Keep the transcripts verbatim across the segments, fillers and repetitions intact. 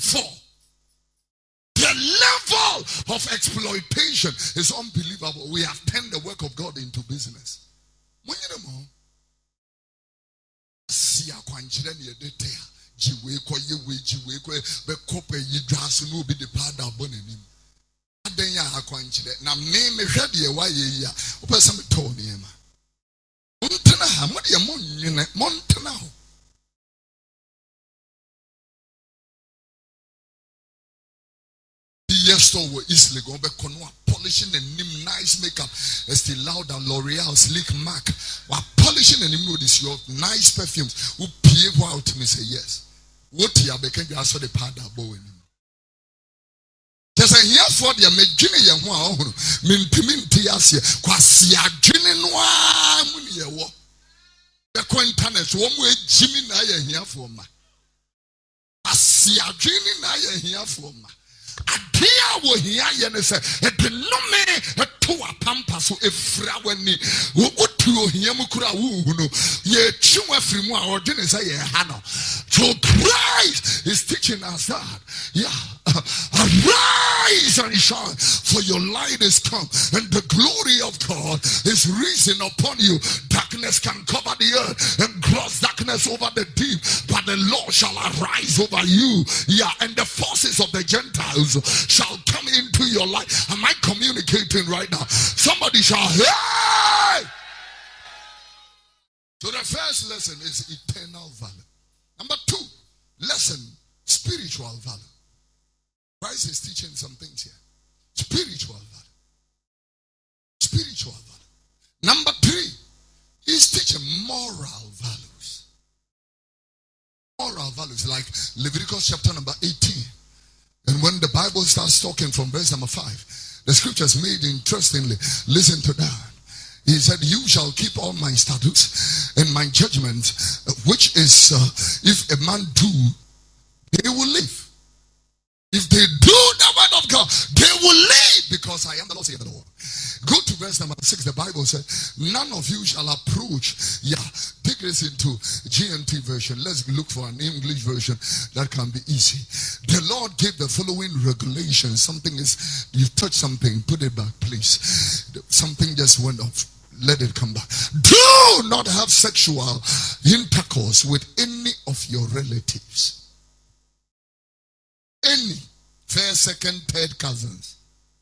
Four. The level of exploitation is unbelievable. We have turned the work of God into business. When you know, see a quanchire near the tail. Jiwe kwa yewe jiwe kwa be kope yidraso no be the pada abonenim. Aden ya akwanchire na me me hwede e wa ye ya. Opesa me to ne ma. Montena ha mo de mo nwene montena ho. Yes, so we easily go back on polishing and name nice makeup. Estee Lauder, L'Oreal, Slick Mac. We're polishing and name this your nice perfumes. Who pay out to me say yes. What you have become you saw the powder bow in him. Just a here for the Medjini Yawa, Mintimintiasia, Quasia Jininoa Munia. The Quintanes, one way Jimmy Naya here for ma. Quasia Jininaya here for ma. Adia wo hia ye ne se edenome to apampa so efra wani wo otu ohia mu kura wo hu no ye twa afri mu a odwe ne se ye ha no. So Christ is teaching us that yeah, arise and shine, for your light is come and the glory of God is risen upon you. Darkness can cover the earth and gross darkness over the deep, but the Lord shall arise over you. Yeah, and the forces of the Gentiles shall come into your life. Am I communicating right now? Somebody shall hey! So the first lesson is eternal value. Number two, lesson, spiritual value. Christ is teaching some things here. Spiritual value. Spiritual value. Number three, he's teaching moral values. Moral values, like Leviticus chapter number eighteen. And when the Bible starts talking from verse number five, the scriptures made interestingly. Listen to that. He said, you shall keep all my statutes and my judgments, which is, uh, if a man do, they will live. If they do the word of God, they will live, because I am the Lord, saith the Lord. Go to verse number six. The Bible said, none of you shall approach. Yeah, take this into G N T version. Let's look for an English version that can be easy. The Lord gave the following regulations. Something is, you touch something, put it back, please. Something just went off. Let it come back. Do not have sexual intercourse with any of your relatives. Any first, second, third cousins.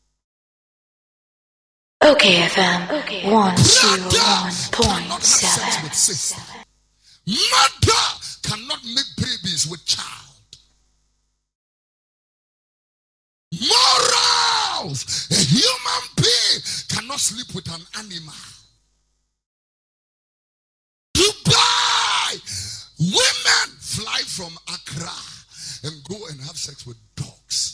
Okay, F M. Okay. One, two, one point seven. Mother cannot make babies with child. Morals. A human being cannot sleep with an animal. Dubai. Women fly from Accra and go and have sex with dogs.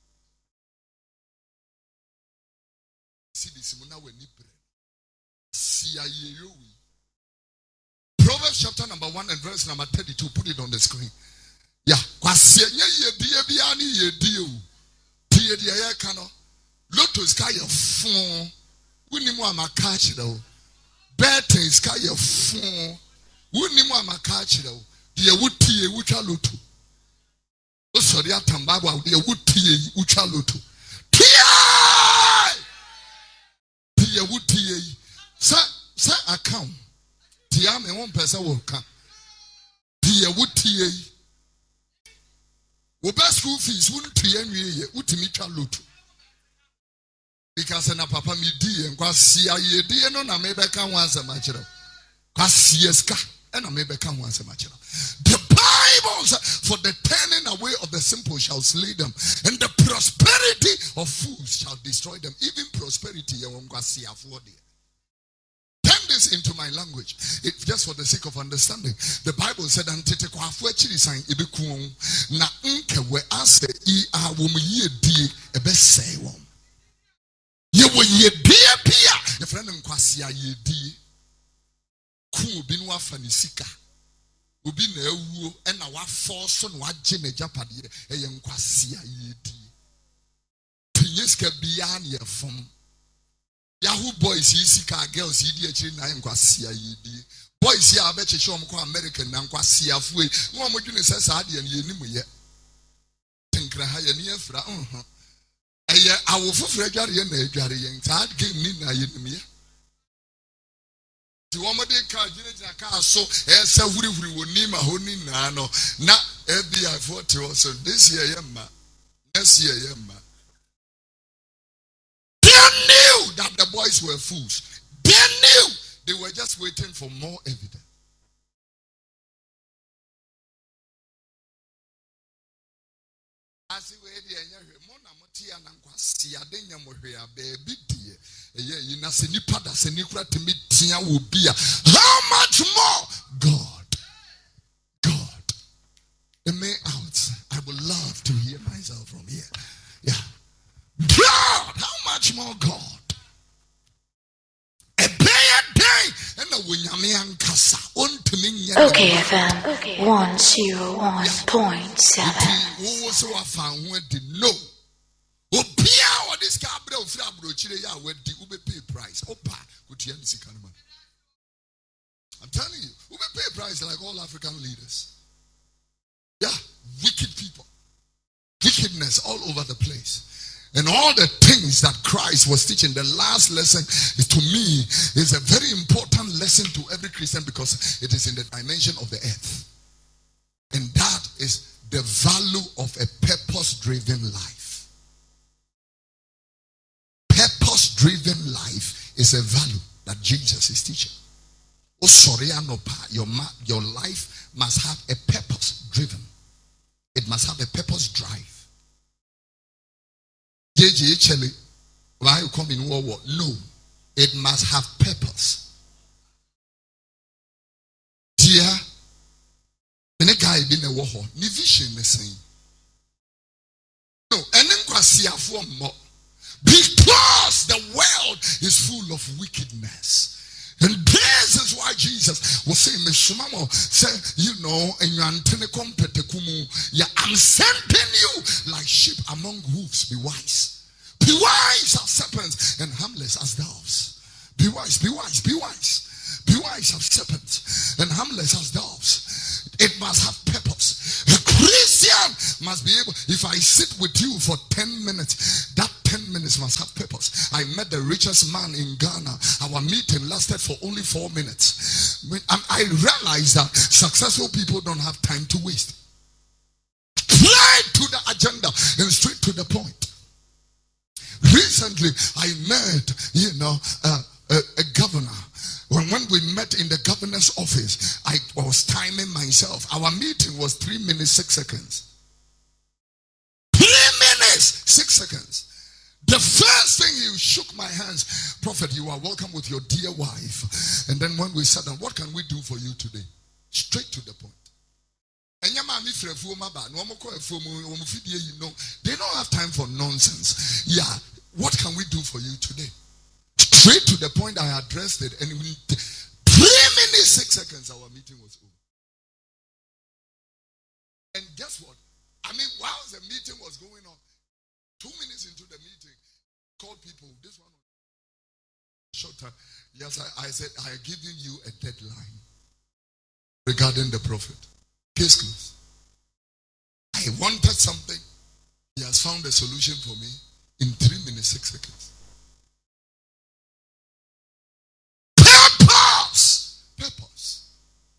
Proverbs chapter number one and verse number thirty-two. Put it on the screen. Yeah. Lotus kaya fun. Wunimu amakachi though. Betting kaya fun. Wunimu amakachi though. Dia wuti wucha lotu. Osori atambabu dia wuti wucha lotu. Tia wuti sa sa account. Tia me one person will come. Tia wuti wo best school fees wouldn't tia nwie wutimi twa lotu. Because na papa mi di enkwasi aye di no na me beka ho ansem a kire. Kwasi eska e na me beka ho ansem a kire. The Bible says, for the turning away of the simple shall slay them, and the prosperity of fools shall destroy them. Even prosperity ye wonkwasi afo de. Turn this into my language, it, just for the sake of understanding. The Bible said, "Antete kwa afu achiri san ebeku na nke we ase I a wom ye die ebe sei wom." Ye wo ye die pia, ye friend nkwasi a ye die. Ku obi no afa ne sika. Obi na awuo e na wa force no agye na japade e ye nkwasi a ye die. Pinyeska bia na ye fom. Yahoo boys yi sika, girls yi di achiri na nkwasi a ye die. Boys yi abecheche om ko American na nkwasi afu e. No mo dwene se sa de ne ye nimu ye. kra ye ne afra mhm eye awo foforo adware ye na adware ye that game ni na ye nim ti wo mode ka gine gina ka so e sa huri huri woni ma ho ni na no na F B I forty also this year ye ma next year ye ma. They knew that the boys were fools. They knew they were just waiting for more evidence. As we the mona motia na nkwasi adenya mohwe abebi die eye yina se nipa da se nikura temi tia wo bia. How much more God? God. The man out. I would love to hear myself from here. Yeah. God, how much more God? A bad day and a winyamian casa on to me. Okay, F M one zero one point seven. Who also found when did know? Oh, Pia or this capital of Frabro Chile, where the Ube pay price. Opa, good to I'm telling you, Ube pay price like all African leaders. Yeah, wicked people. Wickedness all over the place. And all the things that Christ was teaching, the last lesson is, to me, is a very important lesson to every Christian because it is in the dimension of the earth. And that is the value of a purpose-driven life. Purpose-driven life is a value that Jesus is teaching. Oh, sorry, your, your life must have a purpose-driven. It must have a purpose drive. J J Chele, why you come in war war? No, it must have purpose. Dear, when a guy been a war, ni vision the same. No, and then kwasiafo more because the world is full of wickedness. And this is why Jesus was saying, Meshumamo, say, you know, and you antenecom petekumu, yeah, I'm sending you like sheep among wolves. Be wise. Be wise as serpents and harmless as doves. Be wise, be wise, be wise. Be wise as serpents and harmless as doves. It must have purpose. A Christian must be able, if I sit with you for ten minutes, that ten minutes must have purpose. I met the richest man in Ghana. Our meeting lasted for only four minutes. I realized that successful people don't have time to waste. Right to the agenda and straight to the point. Recently, I met, you know, uh, a, a governor. When, when we met in the governor's office, I was timing myself. Our meeting was three minutes, six seconds. Three minutes, six seconds. The first thing he shook my hands, Prophet, you are welcome with your dear wife. And then when we sat down, what can we do for you today? Straight to the point. And you know, they don't have time for nonsense. Yeah, what can we do for you today? Straight to the point, I addressed it, and in three minutes, six seconds, our meeting was over. And guess what? I mean, while the meeting was going on, two minutes into the meeting, called people. This one, short time. Yes, I, I said, I am giving you a deadline regarding the prophet. Case closed. I wanted something. He has found a solution for me in three minutes, six seconds. Purpose! Purpose.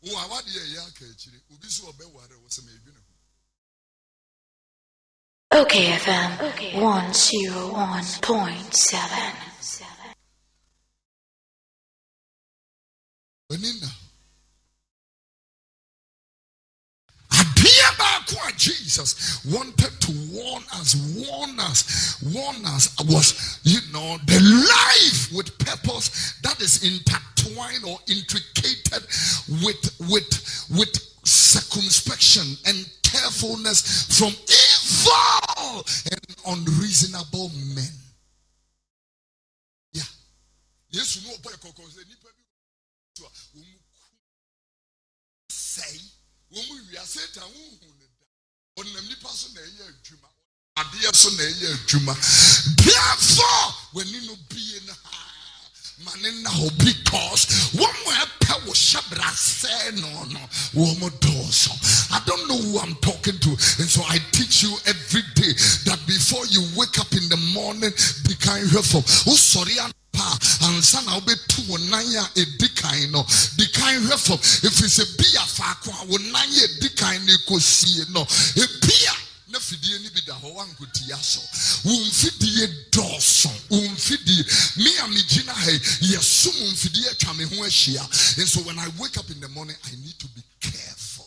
Okay, F M one zero one point seven. Benina. Jesus wanted to warn us, warn us, warn us was, you know, the life with purpose that is intertwined or intricated with, with, with circumspection and carefulness from evil and unreasonable men. Yeah. Yes, you know, say, when we are set therefore, when you know being manina because one more power shabra say no no one more doors. I don't know who I'm talking to, and so I teach you every day that before you wake up in the morning, be kind helpful. Oh, sorry, and son, I'll be two nine a decline. No, the kind helpful. If it's a beer, fakwa, one nine a decline, you could see no a beer. No fidie ni bi da ho wan kutia so won fidie dawson won fidie me am gina he yesum won fidie atwa me ho ahia. And so when I wake up in the morning, I need to be careful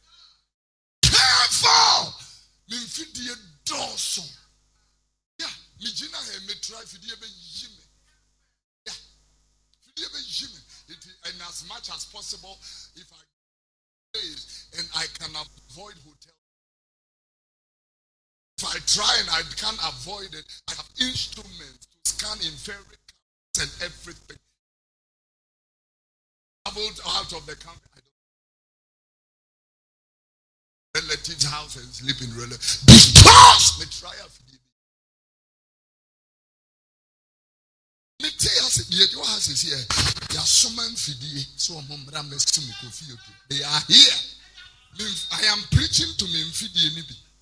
careful me fidie dawson yeah me gina he me try fidie be yime yeah fidie be yime it, and as much as possible, if I and I can avoid hotel. If I try and I can't avoid it, I have instruments to scan infrared and everything. Traveled out of the country, I don't relatives' house and sleep in relatives because me try a few. Me tell us the your house is here. There are so many fidie, so they are here. I am preaching to me fidie nibi.